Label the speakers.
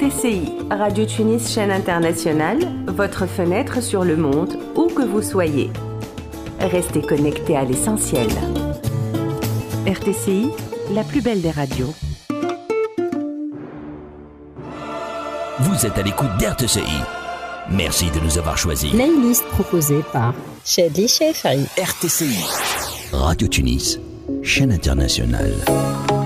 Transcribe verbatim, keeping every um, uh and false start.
Speaker 1: T C I, Radio Tunis chaîne internationale, votre fenêtre sur le monde, où que vous soyez. Restez connectés à l'essentiel. R T C I, la plus belle des radios.
Speaker 2: Vous êtes à l'écoute d'R T C I. Merci de nous avoir choisis.
Speaker 3: Playlist proposée par Chadli Chaifari.
Speaker 2: R T C I, Radio Tunis, chaîne internationale.